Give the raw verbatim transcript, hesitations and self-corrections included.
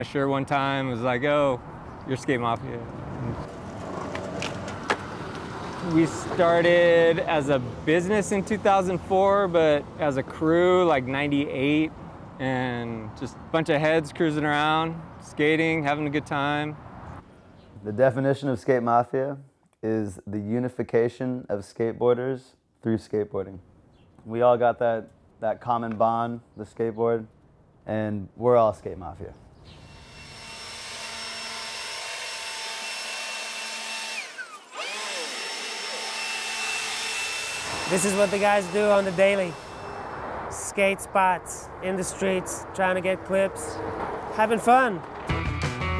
Sure, one time was like, oh, you're Skate Mafia. We started as a business in two thousand four, but as a crew like ninety-eight, and just a bunch of heads cruising around, skating, having a good time. The definition of Skate Mafia is the unification of skateboarders through skateboarding. We all got that, that common bond, the skateboard, and we're all Skate Mafia. This is what the guys do on the daily. Skate spots, in the streets, trying to get clips, having fun.